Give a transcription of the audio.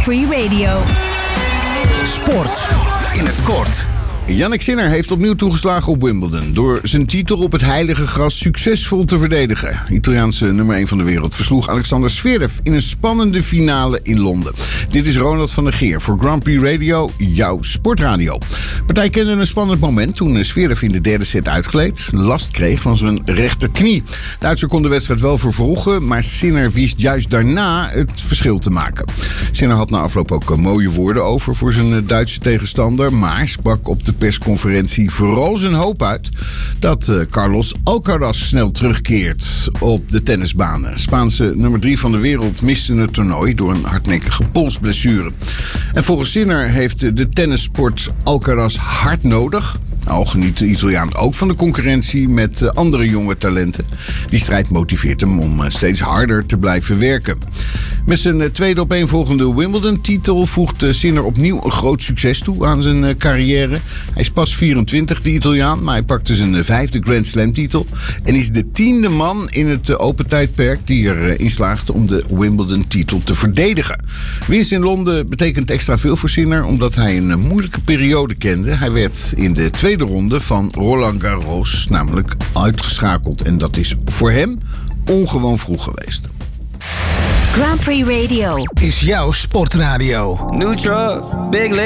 Prix Radio. Sport in het kort. Jannik Sinner heeft opnieuw toegeslagen op Wimbledon door zijn titel op het heilige gras succesvol te verdedigen. Italiaanse nummer 1 van de wereld versloeg Alexander Zverev in een spannende finale in Londen. Dit is Ronald van der Geer voor Grand Prix Radio, jouw sportradio. De partij kende een spannend moment toen Zverev in de derde set uitgleed, last kreeg van zijn rechterknie. De Duitser kon de wedstrijd wel vervolgen, maar Sinner wist juist daarna het verschil te maken. Sinner had na afloop ook mooie woorden over voor zijn Duitse tegenstander, maar sprak op de persconferentie vooral zijn hoop uit dat Carlos Alcaraz snel terugkeert op de tennisbanen. Spaanse nummer 3 van de wereld miste het toernooi door een hardnekkige polsblessure. En volgens Sinner heeft de tennissport Alcaraz hard nodig. Al geniet de Italiaan ook van de concurrentie met andere jonge talenten. Die strijd motiveert hem om steeds harder te blijven werken. Met zijn tweede opeenvolgende Wimbledon-titel voegt Sinner opnieuw een groot succes toe aan zijn carrière. Hij is pas 24, de Italiaan, maar hij pakte zijn 5e Grand Slam-titel. En is de 10e man in het open tijdperk die erin slaagt om de Wimbledon-titel te verdedigen. Winst in Londen betekent extra veel voor Sinner, omdat hij een moeilijke periode kende. Hij werd in de tweede ronde van Roland Garros namelijk uitgeschakeld. En dat is voor hem ongewoon vroeg geweest. Grand Prix Radio is jouw sportradio. New truck, big